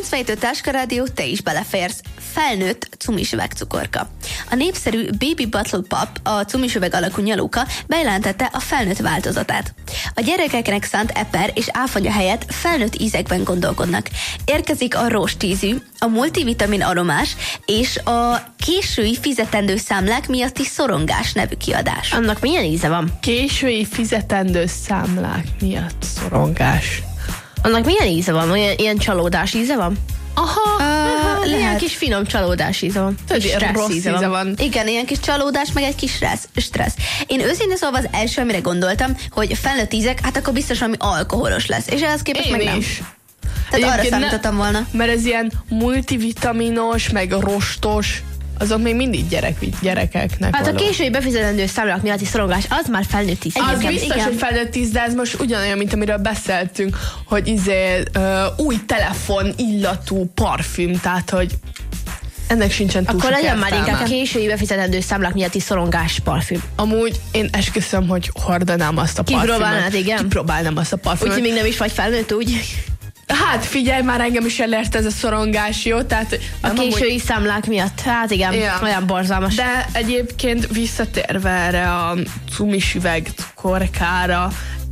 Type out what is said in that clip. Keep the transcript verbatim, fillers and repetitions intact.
kilencvenhét Táska Rádió, te is beleférsz. Felnőtt cumis üvegcukorka. A népszerű Baby Bottle Pop, a cumis üveg alakú nyalóka bejelentette a felnőtt változatát. A gyerekeknek szánt eper és áfonya helyett felnőtt ízekben gondolkodnak. Érkezik a rostízű, a multivitamin aromás és a késői fizetendő számlák miatti szorongás nevű kiadás. Annak milyen íze van? Késői fizetendő számlák miatt szorongás. Annak milyen íze van? Olyan, ilyen csalódás íze van? Aha, Uh, Ilyen lehet. kis finom csalódás íze van. Tudod, ilyen Stressz rossz íze íze van. van. Igen, ilyen kis csalódás, meg egy kis stressz. stressz. Én őszintén szóval az első, amire gondoltam, hogy felnőtt ízek, hát akkor biztos valami alkoholos lesz. És ehhez képest meg Én nem. is. Tehát arra Egyébként ne- számítottam volna. Mert ez ilyen multivitaminos, meg rostos, azok még mindig gyerek, gyerekeknek Hát a való. késői befizetendő számlák miatti szorongás, az már felnőtt íz. Az Egyébként biztos, igen. hogy felnőtt íz, de ez most ugyanolyan, mint amiről beszéltünk, hogy izé uh, új telefon illatú parfüm, tehát hogy ennek sincsen túl Akkor sok legyen már értelme. inkább késői befizetendő számlák miatti szorongás parfüm. Amúgy én esküszöm, hogy hordanám azt a parfümöt. Kipróbálnád, igen? Kipróbálnám azt a parfümöt. Úgyhogy még nem is vagy felnőtt, úgy? Hát figyelj, már engem is elért ez a szorongás, jó? Tehát, A nem késői amúgy- számlák miatt. Hát igen, Ja. olyan borzalmas. De egyébként visszatérve erre a cumis üveg cukorkára,